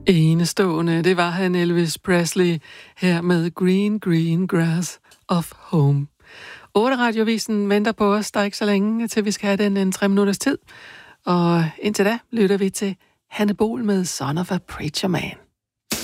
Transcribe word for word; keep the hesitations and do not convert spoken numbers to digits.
Enestående, det var han Elvis Presley her med Green Green Grass of Home. otte Radiovisen venter på os, der er ikke så længe, til vi skal have den en tre minutters tid. Og indtil da lytter vi til Hanne Bol med Son of a Preacher Man.